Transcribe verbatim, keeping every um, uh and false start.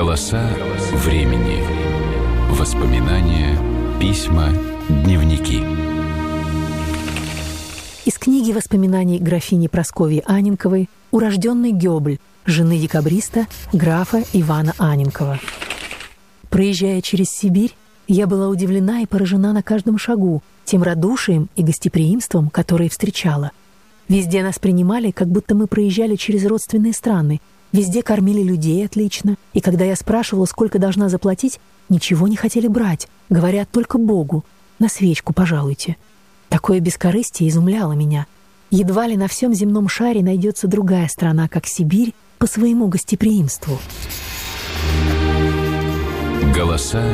Голоса времени. Воспоминания, письма, дневники. Из книги воспоминаний графини Прасковьи Анненковой, урожденной Гёбль, жены декабриста графа Ивана Анненкова. Проезжая через Сибирь, я была удивлена и поражена на каждом шагу тем радушием и гостеприимством, которое встречала. Везде нас принимали, как будто мы проезжали через родственные страны. Везде кормили людей отлично, и когда я спрашивала, сколько должна заплатить, ничего не хотели брать, говорят только Богу: на свечку пожалуйте. Такое бескорыстие изумляло меня. Едва ли на всем земном шаре найдется другая страна, как Сибирь, по своему гостеприимству. Голоса